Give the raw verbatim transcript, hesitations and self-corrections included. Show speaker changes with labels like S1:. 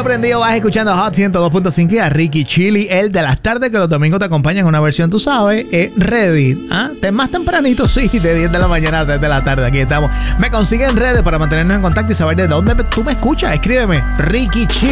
S1: prendido, vas escuchando Hot ciento dos punto cinco y a Ricky Chili, el de las tardes que los domingos te acompañan en una versión, tú sabes, eh, ready. ¿Ah? Más tempranito, sí, de diez de la mañana a tres de la tarde. Aquí estamos. Me consiguen en redes para mantenernos en contacto y saber de dónde tú me escuchas. Escríbeme, Ricky Chili.